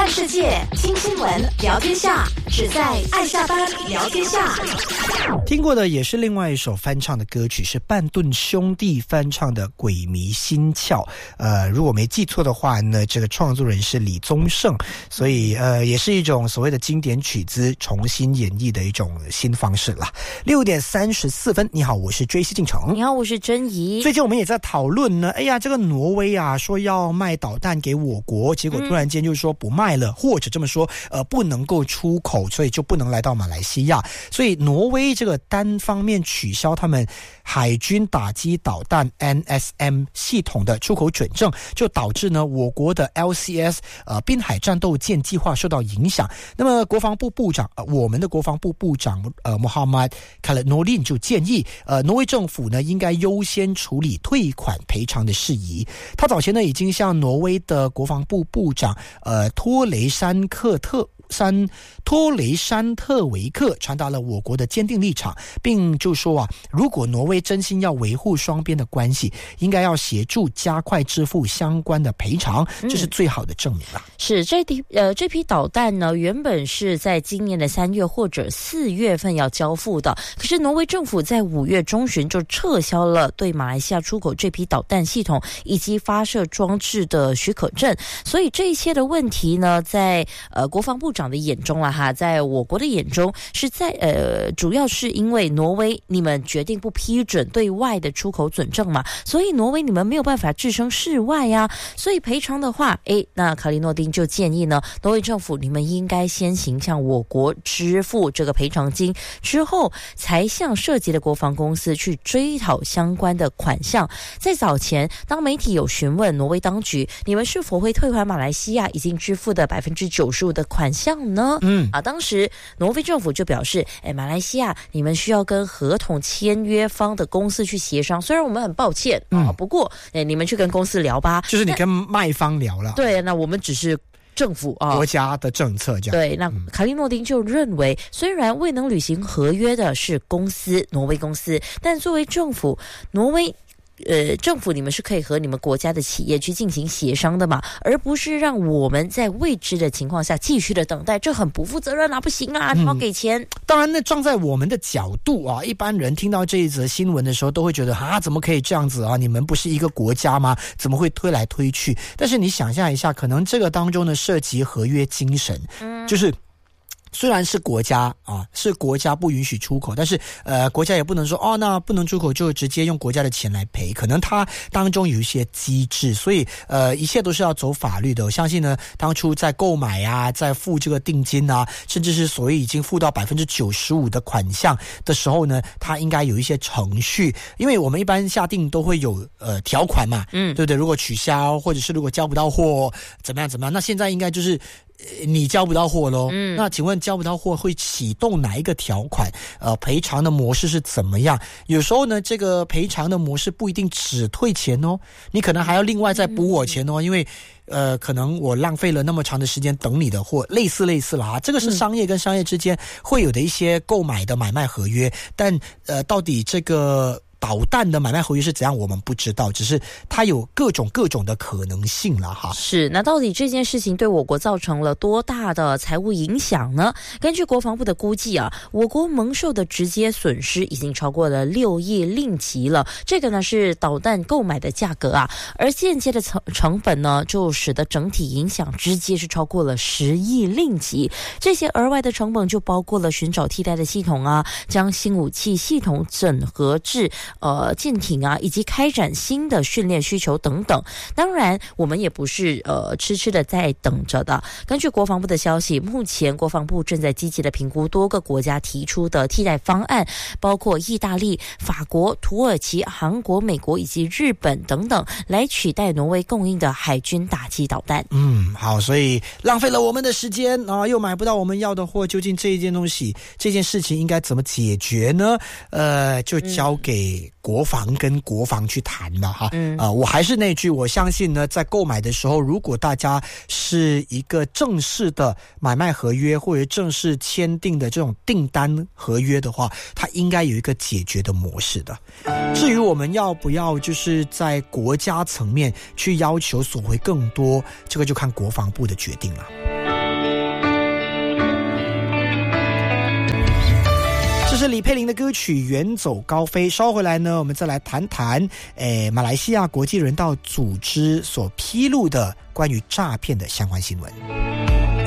看世界，听新闻，聊天下，只在爱下班聊天下。 听过的也是另外一首翻唱的歌曲，是半顿兄弟翻唱的《鬼迷心窍》。如果没记错的话呢，这个创作人是李宗盛，所以也是一种所谓的经典曲子重新演绎的一种新方式啦。6:34，你好，我是追西进城。 你好，我是珍怡。 最近我们也在讨论呢，这个挪威啊说要卖导弹给我国，结果突然间就说不卖了，或者这么说，不能够出口，所以就不能来到马来西亚。所以挪威这个单方面取消他们海军打击导弹 NSM 系统的出口准证，就导致呢我国的 LCS 滨海战斗舰计划受到影响。那么国防部部长我们的国防部部长Mohammad Khaled 就建议挪威政府呢应该优先处理退款赔偿的事宜。他早前呢已经向挪威的国防部部长托雷山特维克传达了我国的坚定立场，并就说如果挪威真心要维护双边的关系，应该要协助加快支付相关的赔偿，这是最好的证明了。 是这批导弹呢，原本是在今年的3月或者4月份要交付的，可是挪威政府在5月中旬就撤销了对马来西亚出口这批导弹系统以及发射装置的许可证，所以这一切的问题呢，在国防部长的眼中在我国的眼中是在主要是因为挪威你们决定不批准对外的出口准证嘛，所以挪威你们没有办法置身事外呀。所以赔偿的话，那卡利诺丁就建议呢，挪威政府你们应该先行向我国支付这个赔偿金，之后才向涉及的国防公司去追讨相关的款项。在早前，当媒体有询问挪威当局，你们是否会退还马来西亚已经支付的95%的款项呢？当时挪威政府就表示，马来西亚你们需要跟合同签约方的公司去协商，虽然我们很抱歉不过你们去跟公司聊吧， 就是你跟卖方聊了。 对，那我们只是政府国家的政策这样。 对，那卡利诺丁就认为，虽然未能履行合约的是公司，挪威公司，但作为政府，挪威政府你们是可以和你们国家的企业去进行协商的嘛，而不是让我们在未知的情况下继续的等待，这很不负责任不行你要给钱。 当然呢，站在我们的角度一般人听到这一则新闻的时候都会觉得怎么可以这样子你们不是一个国家吗？怎么会推来推去？但是你想象一下，可能这个当中呢涉及合约精神，就是虽然是国家是国家不允许出口，但是国家也不能说那不能出口就直接用国家的钱来赔，可能它当中有一些机制，所以一切都是要走法律的。我相信呢，当初在购买在付这个定金甚至是所谓已经付到95%的款项的时候呢，它应该有一些程序，因为我们一般下定都会有条款嘛，对不对？如果取消或者是如果交不到货怎么样，那现在应该就是你交不到货咯，那请问交不到货会启动哪一个条款？赔偿的模式是怎么样？有时候呢，这个赔偿的模式不一定只退钱你可能还要另外再补我钱因为可能我浪费了那么长的时间等你的货，类似了这个是商业跟商业之间会有的一些购买的买卖合约，但到底这个导弹的买卖合约是怎样我们不知道，只是它有各种的可能性了是，那到底这件事情对我国造成了多大的财务影响呢？根据国防部的估计我国蒙受的直接损失已经超过了6亿令吉了，这个呢是导弹购买的价格而间接的成本呢就使得整体影响直接是超过了10亿令吉。这些额外的成本就包括了寻找替代的系统将新武器系统整合至舰艇以及开展新的训练需求等等。当然我们也不是痴的在等着的。根据国防部的消息，目前国防部正在积极的评估多个国家提出的替代方案，包括意大利、法国、土耳其、韩国、美国以及日本等等，来取代挪威供应的海军打击导弹。 好，所以浪费了我们的时间又买不到我们要的货，究竟这件事情应该怎么解决呢？就交给国防跟国防去谈了我还是那句，我相信呢，在购买的时候，如果大家是一个正式的买卖合约或者正式签订的这种订单合约的话，它应该有一个解决的模式的。至于我们要不要就是在国家层面去要求索回更多，这个就看国防部的决定了。 这是李佩玲的歌曲《远走高飞》。稍回来呢，我们再来谈谈马来西亚国际人道组织所披露的关于诈骗的相关新闻。